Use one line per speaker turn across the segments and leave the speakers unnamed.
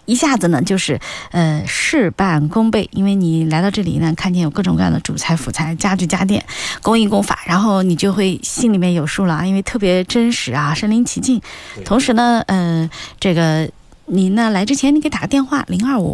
一下子呢就是事半功倍，因为你来到这里呢，看见有各种各样的主材辅材、家具家电、工艺工法，然后你就会心里面有数了，因为特别真实啊，身临其境。同时呢这个你呢来之前你给打个电话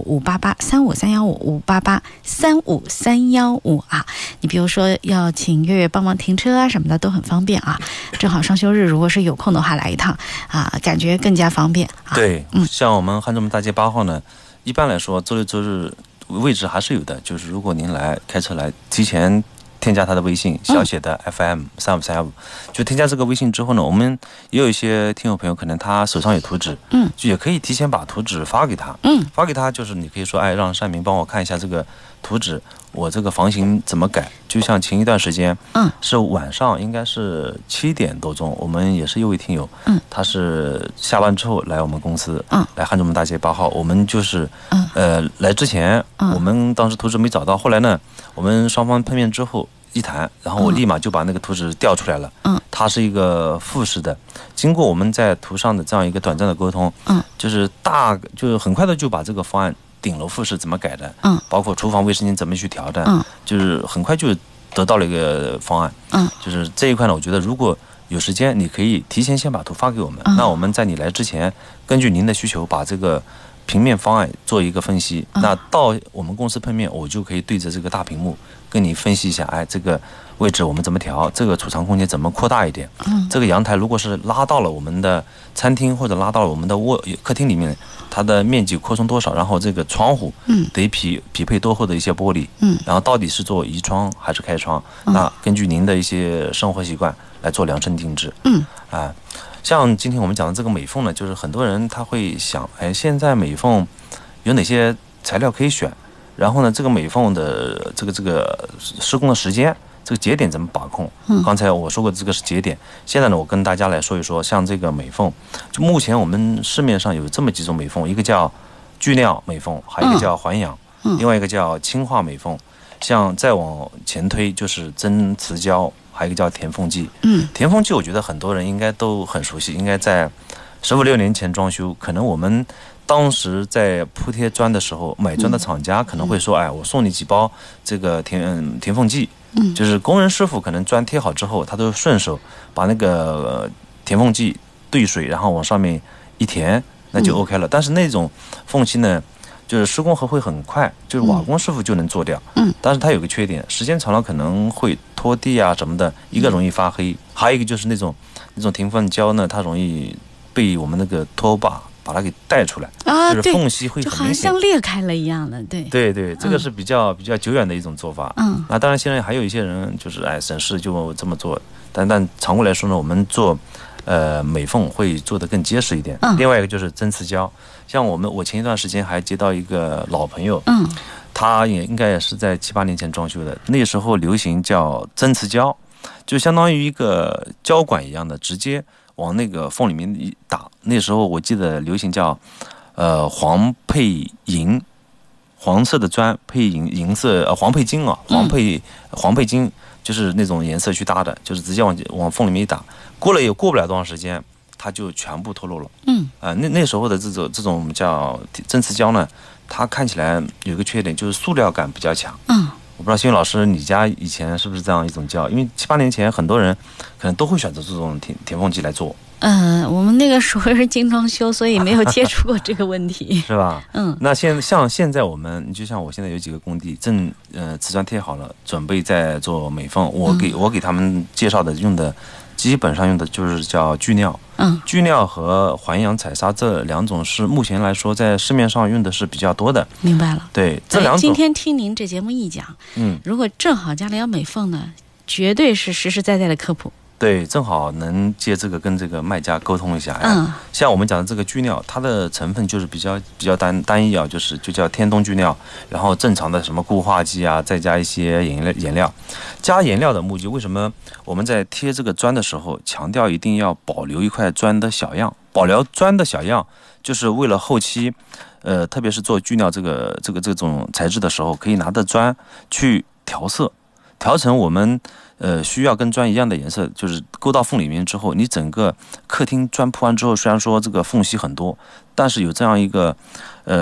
025588353155883531啊，你比如说要请月月帮忙停车啊什么的都很方便啊。正好双休日如果是有空的话来一趟啊，感觉更加方便啊。
对，像我们汉中门大街8号呢，一般来说周六周日位置还是有的，就是如果您来开车来，提前添加他的微信小写的 FM3535，就添加这个微信之后呢，我们也有一些听友朋友可能他手上有图纸，就也可以提前把图纸发给他，发给他就是你可以说，让善明帮我看一下这个图纸，我这个房型怎么改。就像前一段时间，是晚上应该是7点多钟，我们也是一位听友，他是下班之后来我们公司，来汉中门大街8号，我们就是来之前，我们当时图纸没找到，后来呢，我们双方碰面之后一谈，然后我立马就把那个图纸调出来了，它是一个复式的，经过我们在图上的这样一个短暂的沟通，就是很快的就把这个方案顶楼复式怎么改的，包括厨房卫生间怎么去调的，就是很快就得到了一个方案，就是这一块呢，我觉得如果有时间，你可以提前先把图发给我们，那我们在你来之前，根据您的需求把这个平面方案做一个分析，那到我们公司碰面，我就可以对着这个大屏幕跟你分析一下，这个位置我们怎么调，这个储藏空间怎么扩大一点，这个阳台如果是拉到了我们的餐厅或者拉到了我们的客厅里面，它的面积扩充多少，然后这个窗户得匹配多厚的一些玻璃，然后到底是做移窗还是开窗，那根据您的一些生活习惯来做量身定制，像今天我们讲的这个美缝呢，就是很多人他会想，现在美缝有哪些材料可以选，然后呢，这个美缝的这个施工的时间，这个节点怎么把控？刚才我说过这个是节点，现在呢，我跟大家来说一说，像这个美缝，就目前我们市面上有这么几种美缝，一个叫锯料美缝，还有一个叫环氧，另外一个叫轻化美缝，像再往前推就是真瓷胶。还有一个叫填缝剂，填缝剂我觉得很多人应该都很熟悉，应该在15、16年前装修，可能我们当时在铺贴砖的时候，买砖的厂家可能会说，我送你几包这个填缝剂，就是工人师傅可能砖贴好之后，他都顺手把那个填缝剂兑水，然后往上面一填，那就 OK 了。但是那种缝隙呢，就是施工会很快，就是瓦工师傅就能做掉，但是它有个缺点，时间长了可能会拖地啊什么的，一个容易发黑，还有一个就是那种填缝胶呢，它容易被我们那个拖把把它给带出来，就是缝隙会很明显，
就好像裂开了一样的，对，
这个是比较久远的一种做法，那当然现在还有一些人就是省事就这么做，但常规来说呢，我们做美缝会做得更结实一点，另外一个就是真瓷胶，像我前一段时间还接到一个老朋友，他也应该也是在7、8年前装修的，那时候流行叫真瓷胶，就相当于一个胶管一样的，直接往那个缝里面一打。那时候我记得流行叫黄配银，黄色的砖配银色黄配金啊，黄配金就是那种颜色去搭的，就是直接往缝里面一打，过不了多长时间，它就全部脱落了。那时候的这种叫真瓷胶呢，它看起来有一个缺点，就是塑料感比较强。我不知道新宇老师你家以前是不是这样一种胶？因为7、8年前很多人可能都会选择这种填缝剂来做。
我们那个时候是精装修，所以没有接触过这个问题，
是吧？那像现在我们，就像我现在有几个工地正瓷砖贴好了，准备在做美缝，我给他们介绍的用的。基本上用的就是叫锯料，锯料和环氧彩砂这两种是目前来说在市面上用的是比较多的。
明白了，
对，这两种。
今天听您这节目一讲，如果正好家里要美缝呢，绝对是实实在在的科普。
对，正好能借这个跟这个卖家沟通一下。像我们讲的这个锯料，它的成分就是比较单一啊，就叫天冬锯料，然后正常的什么固化剂啊，再加一些颜料。加颜料的目的，为什么我们在贴这个砖的时候强调一定要保留一块砖的小样？保留砖的小样，就是为了后期，特别是做锯料这种材质的时候，可以拿着砖去调色，调成我们需要跟砖一样的颜色，就是勾到缝里面之后，你整个客厅砖铺完之后，虽然说这个缝隙很多，但是有这样一个